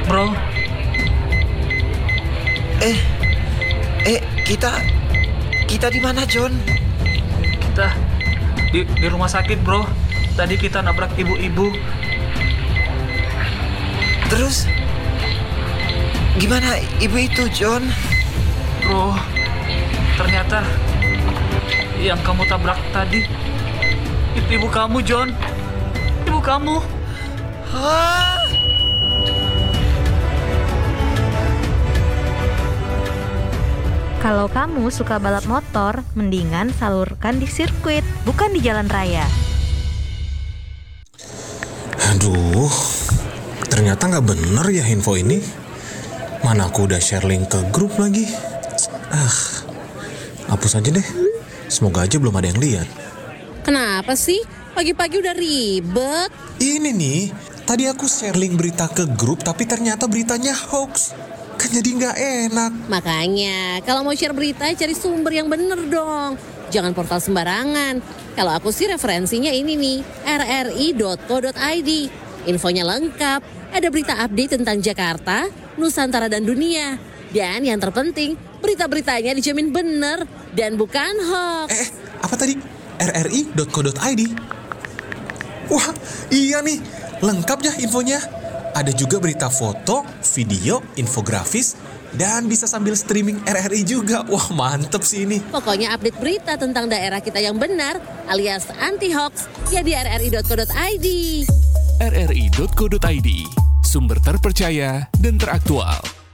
Bro, Kita di mana, John? kita di rumah sakit, bro. Tadi kita nabrak ibu-ibu. Terus gimana ibu itu, John? Bro, ternyata yang kamu tabrak tadi itu ibu kamu, John. Ibu kamu. Hah? Kalau kamu suka balap motor, mendingan salurkan di sirkuit, bukan di jalan raya. Aduh, ternyata nggak bener ya info ini. Mana aku udah share link ke grup lagi. Hapus aja deh. Semoga aja belum ada yang lihat. Kenapa sih? Pagi-pagi udah ribet. Ini nih, tadi aku share link berita ke grup tapi ternyata beritanya hoax. Kan jadi nggak enak. Makanya, kalau mau share berita, cari sumber yang bener dong. Jangan portal sembarangan. Kalau aku sih referensinya ini nih, rri.co.id. Infonya lengkap, ada berita update tentang Jakarta, Nusantara dan dunia. Dan yang terpenting, berita-beritanya dijamin bener dan bukan hoax. Apa tadi? rri.co.id. Wah, iya nih, lengkap ya infonya. Ada juga berita foto, video, infografis, dan bisa sambil streaming RRI juga. Wah, mantep sih ini. Pokoknya update berita tentang daerah kita yang benar alias anti-hoax ya di rri.co.id. rri.co.id, sumber terpercaya dan teraktual.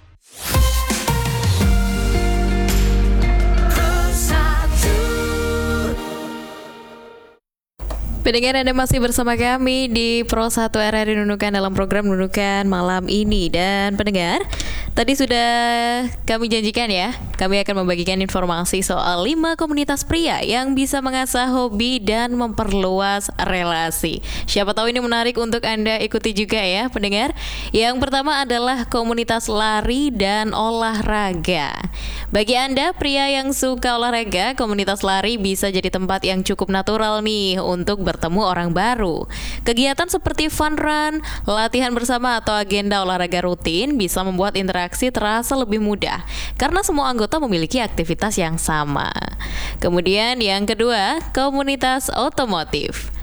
Pendengar, Anda masih bersama kami di Pro 1 RRI Nunukan dalam program Nunukan malam ini. Dan pendengar, tadi sudah kami janjikan ya, kami akan membagikan informasi soal 5 komunitas pria yang bisa mengasah hobi dan memperluas relasi. Siapa tahu ini menarik untuk Anda ikuti juga ya pendengar. Yang pertama adalah komunitas lari dan olahraga. Bagi Anda pria yang suka olahraga, komunitas lari bisa jadi tempat yang cukup natural nih untuk bertemu orang baru. Kegiatan seperti fun run, latihan bersama atau agenda olahraga rutin bisa membuat interaksi terasa lebih mudah karena semua anggota memiliki aktivitas yang sama. Kemudian yang kedua, komunitas otomotif.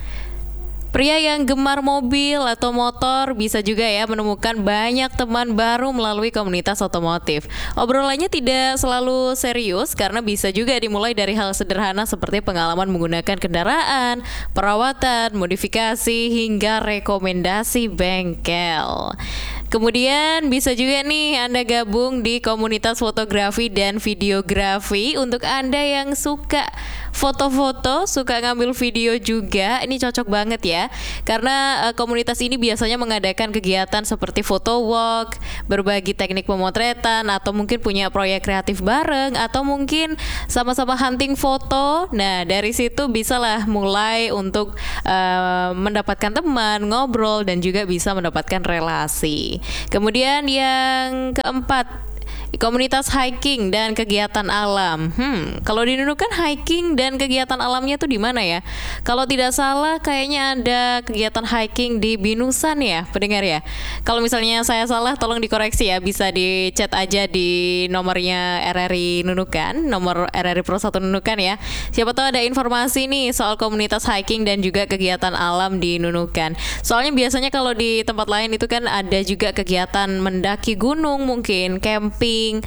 Pria yang gemar mobil atau motor bisa juga ya menemukan banyak teman baru melalui komunitas otomotif. Obrolannya tidak selalu serius karena bisa juga dimulai dari hal sederhana seperti pengalaman menggunakan kendaraan, perawatan, modifikasi, hingga rekomendasi bengkel. Kemudian bisa juga nih Anda gabung di komunitas fotografi dan videografi. Untuk Anda yang suka foto-foto, suka ngambil video juga, ini cocok banget ya. Karena komunitas ini biasanya mengadakan kegiatan seperti photo walk, berbagi teknik pemotretan, atau mungkin punya proyek kreatif bareng, atau mungkin sama-sama hunting foto. Nah, dari situ bisalah mulai untuk mendapatkan teman, ngobrol, dan juga bisa mendapatkan relasi. Kemudian yang keempat, komunitas hiking dan kegiatan alam. Kalau di Nunukan hiking dan kegiatan alamnya tuh di mana ya? Kalau tidak salah kayaknya ada kegiatan hiking di Binusan ya, pendengar ya. Kalau misalnya saya salah tolong dikoreksi ya, bisa di chat aja di nomornya RRI Nunukan, nomor RRI Pro 1 Nunukan ya. Siapa tahu ada informasi nih soal komunitas hiking dan juga kegiatan alam di Nunukan. Soalnya biasanya kalau di tempat lain itu kan ada juga kegiatan mendaki gunung, mungkin camping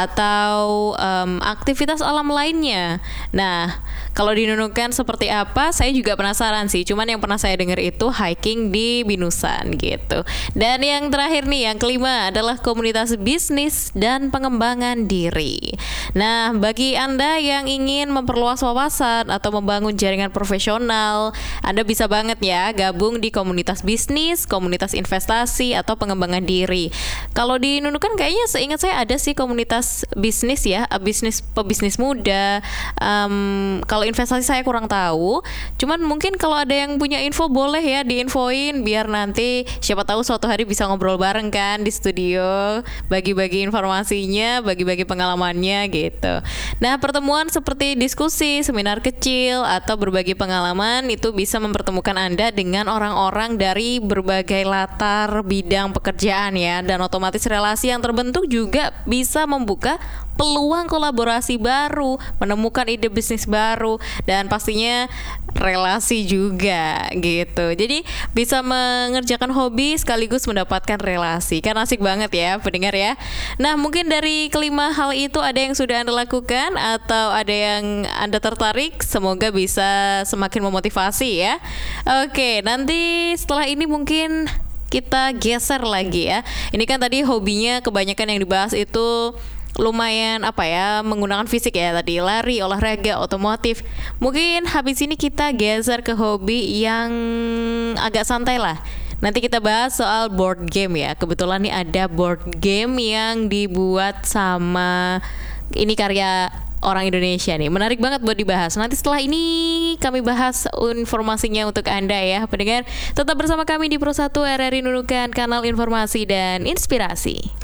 atau aktivitas alam lainnya. Nah, kalau di Nunukan seperti apa? Saya juga penasaran sih. Cuman yang pernah saya dengar itu hiking di Binusan gitu. Dan yang terakhir nih, yang kelima adalah komunitas bisnis dan pengembangan diri. Nah, bagi Anda yang ingin memperluas wawasan atau membangun jaringan profesional, Anda bisa banget ya gabung di komunitas bisnis, komunitas investasi atau pengembangan diri. Kalau di Nunukan kayaknya seingat saya ada sih komunitas bisnis ya, pebisnis muda. Kalau investasi saya kurang tahu. Cuman mungkin kalau ada yang punya info boleh ya diinfoin, biar nanti siapa tahu suatu hari bisa ngobrol bareng kan di studio, bagi-bagi informasinya, bagi-bagi pengalamannya gitu. Nah, pertemuan seperti diskusi, seminar kecil, atau berbagi pengalaman itu bisa mempertemukan Anda dengan orang-orang dari berbagai latar bidang pekerjaan ya, dan otomatis relasi yang terbentuk juga bisa membuka peluang kolaborasi baru, menemukan ide bisnis baru, dan pastinya relasi juga gitu. Jadi bisa mengerjakan hobi sekaligus mendapatkan relasi. Kan asik banget ya pendengar ya. Nah, mungkin dari kelima hal itu ada yang sudah Anda lakukan atau ada yang Anda tertarik, semoga bisa semakin memotivasi ya. Oke, nanti setelah ini mungkin kita geser lagi ya. Ini kan tadi hobinya kebanyakan yang dibahas itu lumayan menggunakan fisik ya, tadi lari, olahraga, otomotif. Mungkin habis ini kita geser ke hobi yang agak santai lah. Nanti kita bahas soal board game ya. Kebetulan nih ada board game yang dibuat sama ini karya orang Indonesia nih. Menarik banget buat dibahas. Nanti setelah ini kami bahas informasinya untuk Anda ya pendengar. Tetap bersama kami di Pro 1 RRI Nunukan, kanal informasi dan inspirasi.